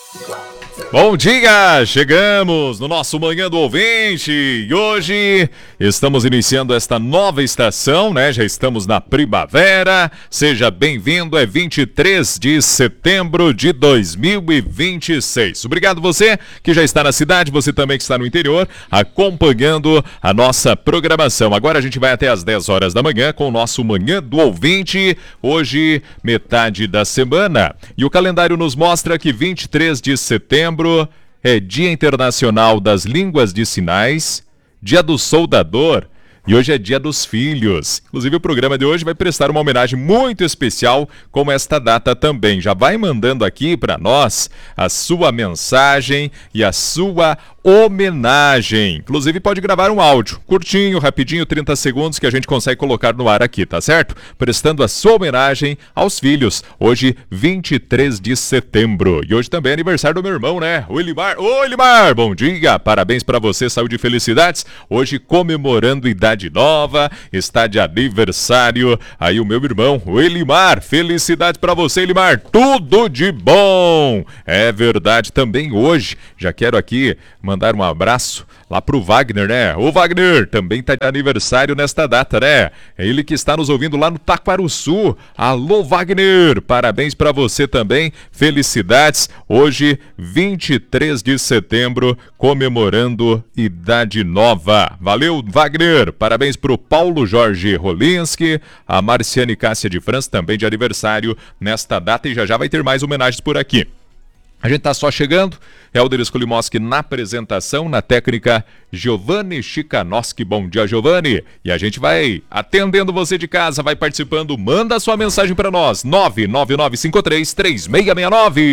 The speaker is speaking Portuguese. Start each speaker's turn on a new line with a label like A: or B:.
A: Bom dia! Chegamos no nosso Manhã do Ouvinte e hoje estamos iniciando esta nova estação, né? Já estamos na primavera. Seja bem-vindo, é 23 de setembro de 2026. Obrigado você que já está na cidade, você também que está no interior, acompanhando a nossa programação. Agora a gente vai até às 10 horas da manhã com o nosso Manhã do Ouvinte. Hoje, metade da semana. E o calendário nos mostra que 23 de setembro é Dia Internacional das Línguas de Sinais, Dia do Soldador e hoje é Dia dos Filhos. Inclusive o programa de hoje vai prestar uma homenagem muito especial com esta data também. Já vai mandando aqui para nós a sua mensagem e a sua homenagem. Inclusive pode gravar um áudio curtinho, rapidinho, 30 segundos que a gente consegue colocar no ar aqui, tá certo? Prestando a sua homenagem aos filhos. Hoje, 23 de setembro. E hoje também é aniversário do meu irmão, né? O Elimar. Ô, Elimar, bom dia. Parabéns pra você, saúde e felicidades. Hoje comemorando idade nova, está de aniversário. Aí o meu irmão, o Elimar. Felicidades pra você, Elimar. Tudo de bom. É verdade, também hoje. Já quero aqui mandar um abraço lá pro Wagner, né? O Wagner também tá de aniversário nesta data, né? É ele que está nos ouvindo lá no Taquaruçu. Alô, Wagner! Parabéns pra você também. Felicidades. Hoje, 23 de setembro, comemorando idade nova. Valeu, Wagner! Parabéns pro Paulo Jorge Rolinski, a Marciane Cássia de França, também de aniversário nesta data, e já vai ter mais homenagens por aqui. A gente tá só chegando, Helder Skolimoski na apresentação, na técnica Giovanni Chikanoski. Bom dia, Giovanni. E a gente vai atendendo você de casa, vai participando, manda sua mensagem para nós, 999533669.